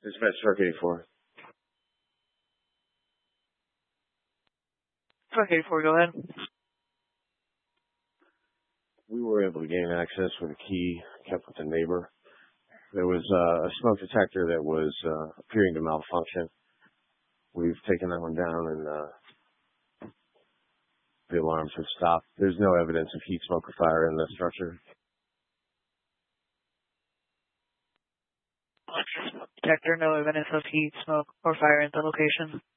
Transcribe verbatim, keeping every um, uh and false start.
Dispatch Truck eighty-four. Truck eighty-four, go ahead. We were able to gain access with a key kept with the neighbor. There was uh, a smoke detector that was uh, appearing to malfunction. We've taken that one down and uh, the alarms have stopped. There's no evidence of heat, smoke, or fire in the structure. Detector, no evidence of heat, smoke, or fire at the location.